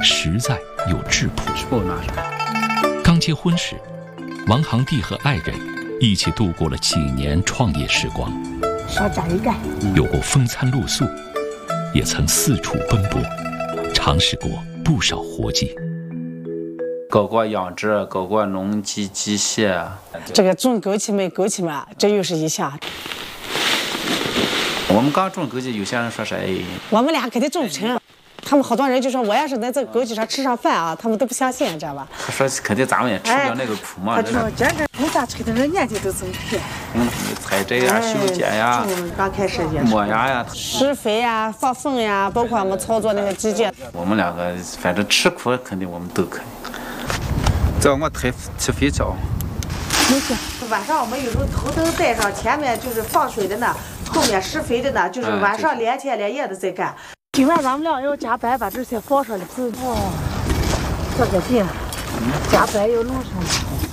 实在又质朴。刚结婚时，王航弟和爱人一起度过了几年创业时光， 少加一干， 有过风餐露宿，也曾四处奔波，尝试过不少活计。 搞过养殖，搞过农机机械。 这个种枸杞没枸杞嘛，这又是一项。 我们刚种枸杞，有些人说是我们俩肯定种不成。他们好多人就说我要是在这枸杞上吃上饭啊，他们都不相信，知道吧？ 他说肯定咱们也吃不了那个苦嘛。 他说真的，你咋吹的人年纪都这么偏？ 采摘呀、修剪呀、 刚开始也磨芽呀、 施肥呀、放粪呀，包括我们操作那个机械。 我们两个反正吃苦肯定我们都可以。这我起肥皂。 没事。晚上我们有时候头灯带上，前面就是放水的呢，后面施肥的呢，就是晚上连天连夜的在干。今晚咱们俩要加白把这些放上来。哦，这个劲，加白要弄上。